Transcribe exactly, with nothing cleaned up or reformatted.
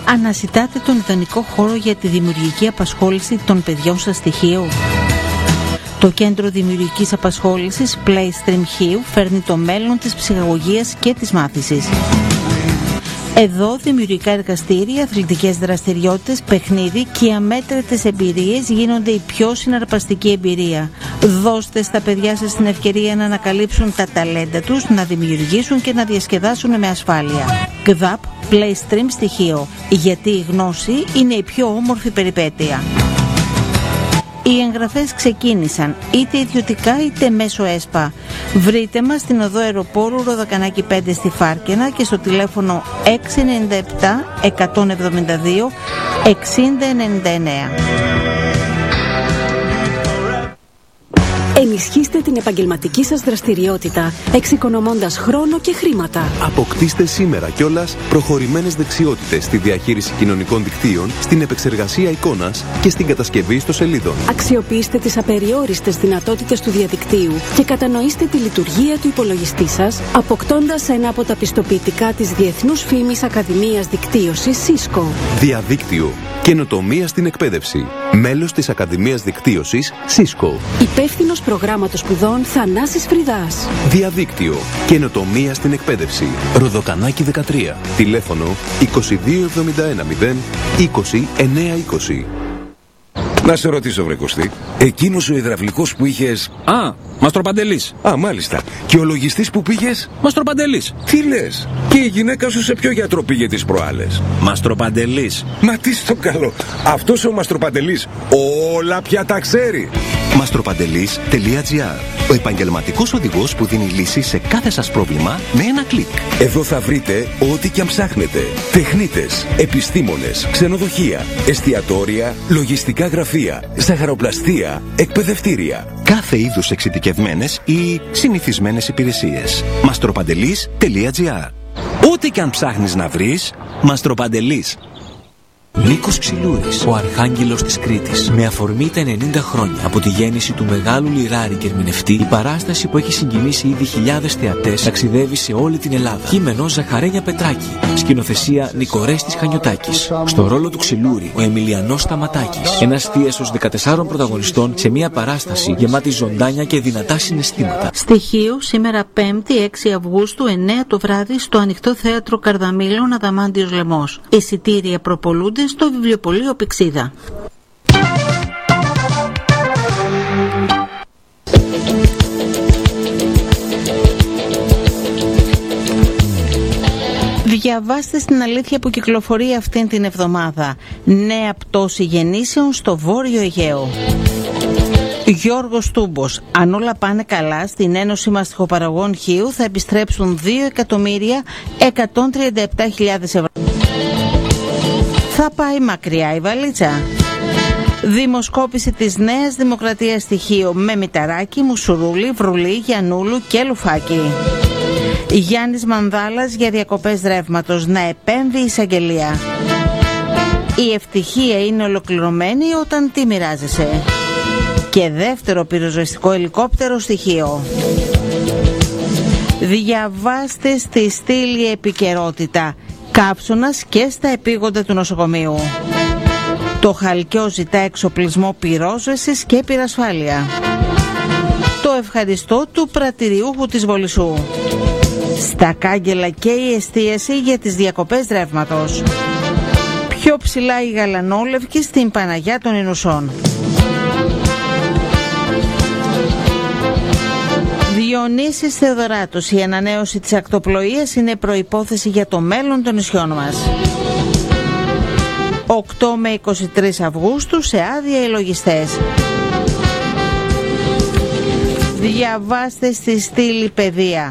Αναζητάτε τον ιδανικό χώρο για τη δημιουργική απασχόληση των παιδιών σας στη Χίο. Το Κέντρο Δημιουργικής Απασχόλησης Playstream Χίου φέρνει το μέλλον της ψυχαγωγίας και της μάθησης. Εδώ δημιουργικά εργαστήρια, αθλητικές δραστηριότητες, παιχνίδι και οι αμέτρητες εμπειρίες γίνονται η πιο συναρπαστική εμπειρία. Δώστε στα παιδιά σας την ευκαιρία να ανακαλύψουν τα ταλέντα τους, να δημιουργήσουν και να διασκεδάσουν με ασφάλεια. ΚΔΑΠ Playstream στοιχείο, γιατί η γνώση είναι η πιο όμορφη περιπέτεια. Οι εγγραφές ξεκίνησαν είτε ιδιωτικά είτε μέσω ΕΣΠΑ. Βρείτε μας στην οδό Αεροπόρου Ροδακανάκη πέντε στη Φάρκαινα και στο τηλέφωνο έξι εννιά επτά εκατόν εβδομήντα δύο εξήντα ενενήντα εννέα. Ενισχύστε την επαγγελματική σας δραστηριότητα, εξοικονομώντας χρόνο και χρήματα. Αποκτήστε σήμερα κιόλας προχωρημένες δεξιότητες στη διαχείριση κοινωνικών δικτύων, στην επεξεργασία εικόνας και στην κατασκευή ιστοσελίδων. Αξιοποιήστε τις απεριόριστες δυνατότητες του διαδικτύου και κατανοήστε τη λειτουργία του υπολογιστή σας, αποκτώντας ένα από τα πιστοποιητικά της Διεθνούς Φήμης Ακαδημίας Δικτύωσης Cisco. Διαδίκτυο. Καινοτομία στην εκπαίδευση. Μέλος της Ακαδημίας Δικτύωσης Cisco. Υπεύθυνος προγράμματος σπουδών Θανάσης Φρυδάς. Διαδίκτυο. Καινοτομία στην εκπαίδευση. Ροδοκανάκη δεκατρία. Τηλέφωνο είκοσι δύο εβδομήντα ένα μηδέν είκοσι εννέα είκοσι. Να σε ρωτήσω, βρε Κωστή, εκείνος ο υδραυλικός που είχες... Α, Μαστροπαντελής. Α, μάλιστα. Και ο λογιστής που πήγες... Μαστροπαντελής. Τι λες? Και η γυναίκα σου σε ποιο γιατρό πήγε τις προάλλες? Μαστροπαντελής. Μα τι στο καλό. Αυτός ο Μαστροπαντελής όλα πια τα ξέρει. μαστροπαντελής τελεία τζι άρ. Ο επαγγελματικός οδηγός που δίνει λύση σε κάθε σας πρόβλημα με ένα κλικ. Εδώ θα βρείτε ό,τι και αν ψάχνετε. Τεχνίτες, επιστήμονες, ξενοδοχεία, εστιατόρια, λογιστικά γραφεία, ζαχαροπλαστεία, εκπαιδευτήρια. Κάθε είδους εξειδικευμένες ή συνηθισμένες υπηρεσίες. μαστροπαντελής τελεία τζι άρ. Ό,τι και αν ψάχνεις να βρεις, Μαστροπαντελής. Νίκος Ξυλούρης, ο αρχάγγελος της Κρήτης. Με αφορμή τα ενενήντα χρόνια από τη γέννηση του μεγάλου λιράρη και ερμηνευτή, η παράσταση που έχει συγκινήσει ήδη χιλιάδες θεατές ταξιδεύει σε όλη την Ελλάδα. Κείμενο Ζαχαρένια Πετράκη. Σκηνοθεσία Νικορέστης Χανιωτάκης. Στο ρόλο του Ξυλούρη, ο Εμιλιανός Σταματάκης. Ένας θίασος δεκατεσσάρων πρωταγωνιστών σε μια παράσταση γεμάτη ζωντάνια και δυνατά συναισθήματα. Στοιχείο σήμερα πέμπτη έξι Αυγούστου εννέα το βράδυ στο Ανοιχτό Θέατρο Καρδαμήλων Αδαμάντιος Λεμός. Εισιτήρια προπολούνται στο βιβλιοπωλείο Πυξίδα. Διαβάστε στην αλήθεια που κυκλοφορεί αυτήν την εβδομάδα. Νέα πτώση γεννήσεων στο Βόρειο Αιγαίο. Γιώργος Τούμπος. Αν όλα πάνε καλά, στην Ένωση Μαστιχοπαραγών Χίου θα επιστρέψουν δύο εκατομμύρια εκατόν τριάντα επτά χιλιάδες ευρώ. Θα πάει μακριά η βαλίτσα. Δημοσκόπηση της Νέας Δημοκρατίας στη Χίο με Μηταράκη, Μουσουρούλη, Βρουλή, Γιαννούλου και Λουφάκη. Γιάννης Μανδάλας για διακοπές ρεύματος, να επέμβει η εισαγγελία. Η ευτυχία είναι ολοκληρωμένη όταν τη μοιράζεσαι. Και δεύτερο πυροσβεστικό ελικόπτερο στοιχείο. Διαβάστε στη στήλη επικαιρότητα. Κάψονας και στα επίγοντα του νοσοκομείου. Το Χαλκιό ζητά εξοπλισμό πυρόσβεσης και πυρασφάλεια. Το ευχαριστώ του πρατηριούχου της Βολισσού. Στα κάγκελα και η εστίαση για τις διακοπές ρεύματος. Πιο ψηλά η γαλανόλευκη στην Παναγιά των Ινουσών. Διονύσης Θεοδωράτος, η ανανέωση της ακτοπλοείας είναι προϋπόθεση για το μέλλον των νησιών μας. οκτώ με είκοσι τρεις Αυγούστου σε άδεια οι λογιστές. Διαβάστε στη στήλη παιδεία.